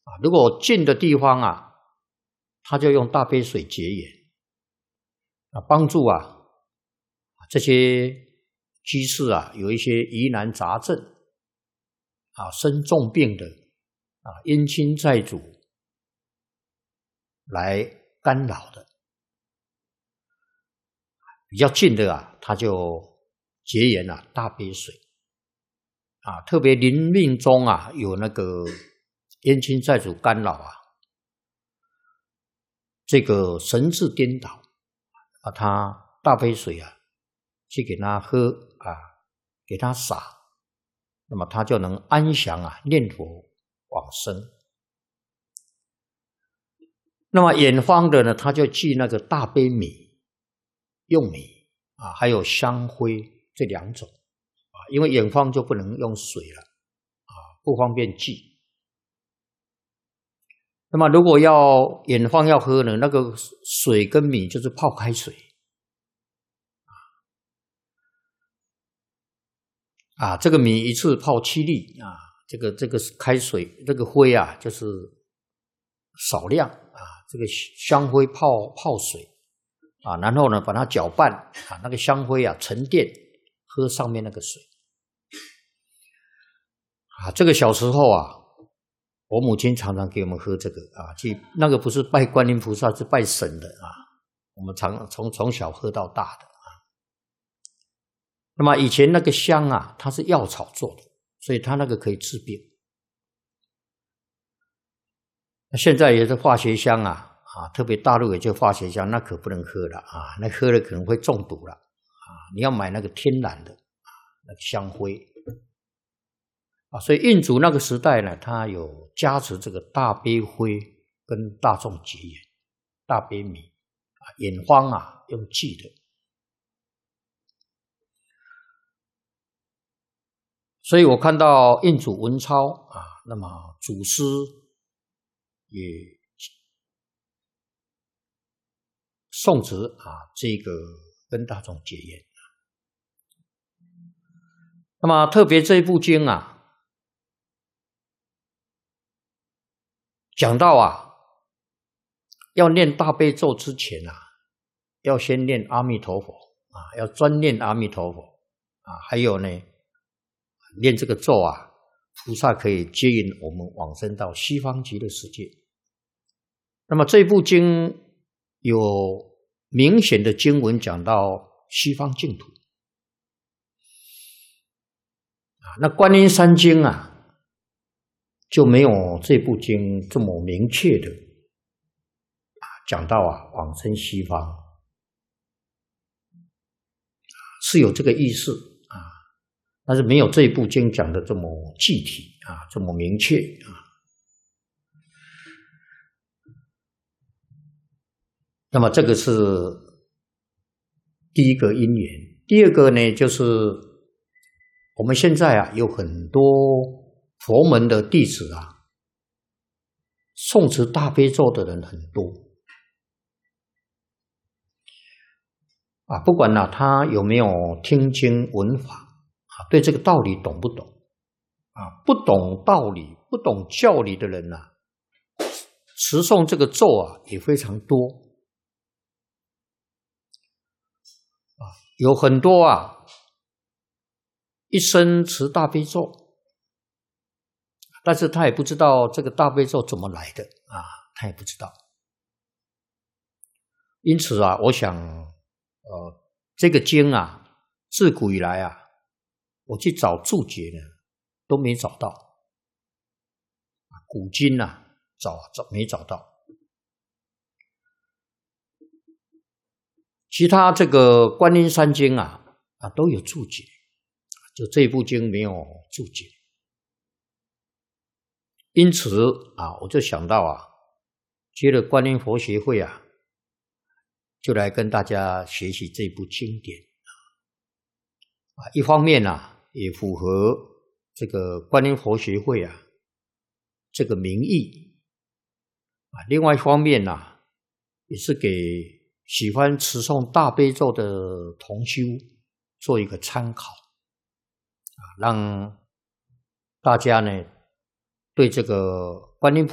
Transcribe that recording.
如果近的地方啊，他就用大悲水结缘帮助这些居士有一些疑难杂症生重病的冤亲债主来干扰的。比较近的他就结缘大悲水特别临命中有那个冤亲债主干扰这个神志颠倒他大悲水去给他喝给他洒，那么他就能安详念佛往生。那么远方的呢，他就寄那个大悲米，用米还有香灰这2种因为远方就不能用水了不方便寄。那么如果要远方要喝呢，那个水跟米就是泡开水这个米一次泡7粒这个开水这个灰就是少量这个香灰泡水然后呢把它搅拌那个香灰沉淀，喝上面那个水这个小时候我母亲常常给我们喝这个那个不是拜观音菩萨，是拜神的我们从小喝到大的那么以前那个香它是药草做的，所以它那个可以治病。现在也是化学香特别大陆也就化学香，那可不能喝了那喝了可能会中毒了你要买那个天然的那个香灰所以印祖那个时代呢，他有加持这个大悲灰跟大众结缘，大悲米远方用寄的。所以我看到印祖文钞那么祖师也诵植这个跟大众结缘。那么特别这一部经讲到要念大悲咒之前要先念阿弥陀佛要专念阿弥陀佛还有呢念这个咒菩萨可以接引我们往生到西方极乐世界。那么这部经有明显的经文讲到西方净土那观音山经就没有这部经这么明确的讲到往生西方，是有这个意思但是没有这部经讲的这么具体这么明确那么这个是第一个因缘。第二个呢，就是我们现在有很多佛门的弟子诵持大悲咒的人很多不管他有没有听经闻法对这个道理懂不懂不懂道理不懂教理的人持诵这个咒也非常多有很多一生持大悲咒，但是他也不知道这个大悲咒怎么来的他也不知道。因此我想这个经自古以来我去找注解呢都没找到古今没找到。其他这个观音山经都有注解，就这部经没有注解。因此我就想到接了观音佛学会就来跟大家学习这部经典一方面也符合这个观音佛学会这个名义另外一方面也是给喜欢持诵大悲咒的同修做一个参考让大家呢对这个观音